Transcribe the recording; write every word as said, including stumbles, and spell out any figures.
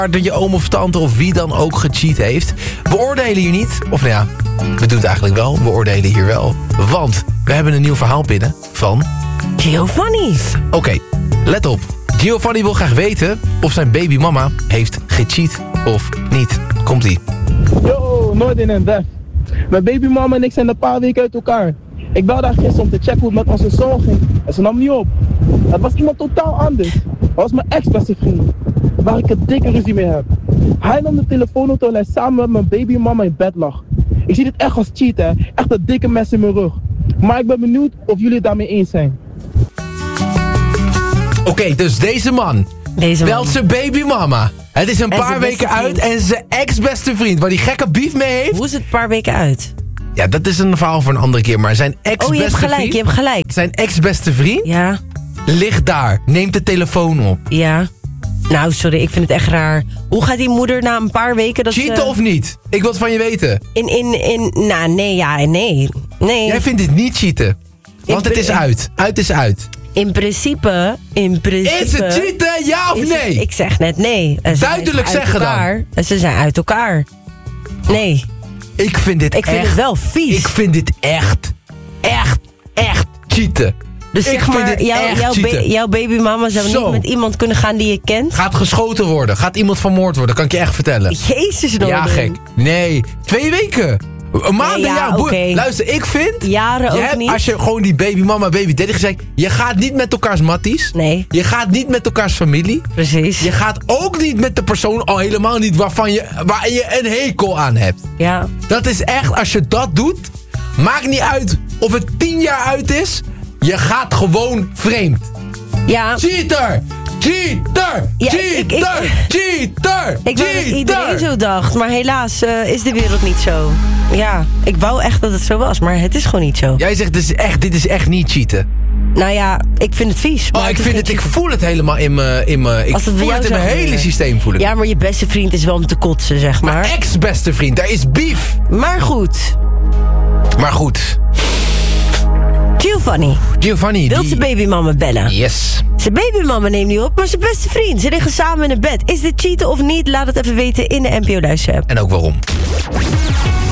dat je oom of tante of wie dan ook gecheat heeft. We oordelen hier niet. Of nou ja, we doen het eigenlijk wel. We oordelen hier wel. Want we hebben een nieuw verhaal binnen van... Giovanni. Oké, okay, let op. Giovanni wil graag weten of zijn babymama heeft gecheat of niet. Komt-ie. Yo, Noordin en Def. Mijn babymama en ik zijn een paar weken uit elkaar. Ik belde haar gisteren om te checken hoe het met onze zoon ging. En ze nam niet op. Het was iemand totaal anders. Hij was mijn ex-beste vriend. Waar ik een dikke ruzie mee heb. Hij nam de telefoon op terwijl hij samen met mijn babymama in bed lag. Ik zie dit echt als cheat, hè. Echt een dikke mes in mijn rug. Maar ik ben benieuwd of jullie het daarmee eens zijn. Oké, okay, dus deze man Deze belt zijn babymama. Het is een En paar zijn weken beste uit vriend. en zijn ex-beste vriend, waar die gekke beef mee heeft. Hoe is het een paar weken uit? Ja, dat is een verhaal voor een andere keer, maar zijn ex-beste Oh, je hebt gelijk, vriend... je hebt gelijk. Zijn ex-beste vriend Ja, ligt daar, neemt de telefoon op. ja. Nou, sorry, ik vind het echt raar. Hoe gaat die moeder na een paar weken... dat Cheaten ze of niet? Ik wil het van je weten. In, in, in... Nou, nee, ja en nee. Nee. Jij vindt dit niet cheaten. Want het is in- uit. Uit is uit. In principe... In principe... Is het cheaten, ja of is het- nee? ik zeg net nee. En ze Duidelijk zijn uit zeggen dan. elkaar. En ze zijn uit elkaar. Nee. Ik vind dit Ik vind echt... het wel vies. Ik vind dit echt, echt, echt cheaten. Dus ik zeg vind maar, dit jouw, echt jouw, ba- cheaten. jouw babymama zou Zo. niet met iemand kunnen gaan die je kent? Gaat geschoten worden. Gaat iemand vermoord worden. Kan ik je echt vertellen. Jezus, Noorden. Ja, gek. Nee. Twee weken. Een maand, Nee, ja, ja. boe- oké. Luister, ik vind... Jaren je ook hebt, niet. Als je gewoon die babymama, baby daddy gezegd... Je gaat niet met elkaars matties. Nee, Je gaat niet met elkaars familie. precies. Je gaat ook niet met de persoon, al helemaal niet, waarvan je, waar je een hekel aan hebt. Ja. Dat is echt, als je dat doet, maakt niet uit of het tien jaar uit is. Je gaat gewoon vreemd. Ja. Cheater! Cheater! Ja, cheater! ik- ik- cheater! Ik wou dat cheater! iedereen zo dacht, maar helaas uh, is de wereld niet zo. Ja, ik wou echt dat het zo was, maar het is gewoon niet zo. Jij zegt, dit is echt, dit is echt niet cheaten. Nou ja, ik vind het vies. Maar Oh, ik, is vind niet het, ik cheaten. voel het helemaal in mijn... In mijn ik Als het bij voel jou het in zou mijn hele gebeuren. systeem, voel ik. Ja, maar je beste vriend is wel om te kotsen, zeg maar. Mijn ex-beste vriend, daar is beef. Maar goed, Maar goed, Giovanni Giovanni, wil die... zijn babymama bellen. Yes. Zijn babymama neemt niet op, maar zijn beste vriend. Ze liggen samen in het bed. Is dit cheaten of niet? Laat het even weten in de N P O Luister app. En ook waarom.